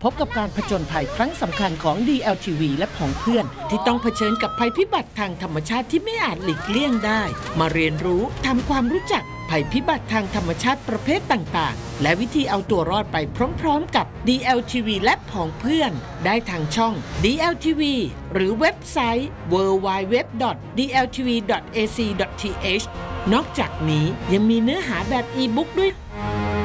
บกับการผจญภัยครั้งสำคัญของ DLTV และผองเพื่อนที่ต้องเผชิญกับภัยพิบัติทางธรรมชาติที่ไม่อาจหลีกเลี่ยงได้มาเรียนรู้ทำความรู้จักภัยพิบัติทางธรรมชาติประเภทต่างๆและวิธีเอาตัวรอดไปพร้อมๆกับ DLTV และผองเพื่อนได้ทางช่อง DLTV หรือเว็บไซต์ www.dltv.ac.th นอกจากนี้ยังมีเนื้อหาแบบอีบุ๊กด้วย